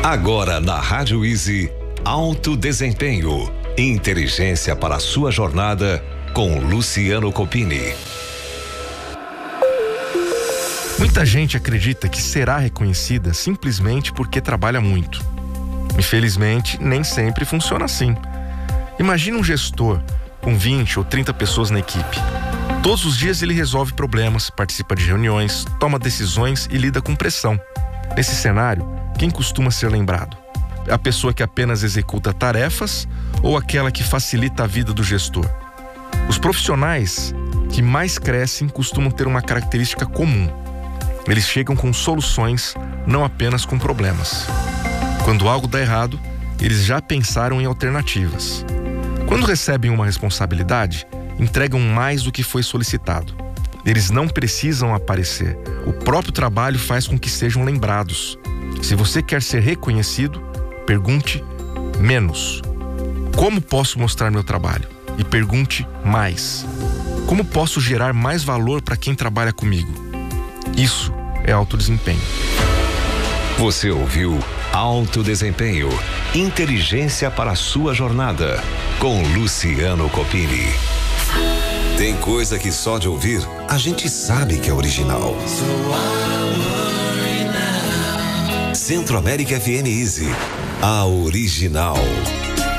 Agora na Rádio Easy, Alto Desempenho. Inteligência para a sua jornada com Luciano Copini. Muita gente acredita que será reconhecida simplesmente porque trabalha muito. Infelizmente, nem sempre funciona assim. Imagine um gestor com 20 ou 30 pessoas na equipe. Todos os dias ele resolve problemas, participa de reuniões, toma decisões e lida com pressão. Nesse cenário, quem costuma ser lembrado? A pessoa que apenas executa tarefas ou aquela que facilita a vida do gestor? Os profissionais que mais crescem costumam ter uma característica comum. Eles chegam com soluções, não apenas com problemas. Quando algo dá errado, eles já pensaram em alternativas. Quando recebem uma responsabilidade, entregam mais do que foi solicitado. Eles não precisam aparecer. O próprio trabalho faz com que sejam lembrados. Se você quer ser reconhecido, pergunte menos. Como posso mostrar meu trabalho? E pergunte mais. Como posso gerar mais valor para quem trabalha comigo? Isso é alto desempenho. Você ouviu Alto Desempenho. Inteligência para a sua jornada. Com Luciano Copini. Tem coisa que só de ouvir a gente sabe que é original. Centro América FM Easy. A original.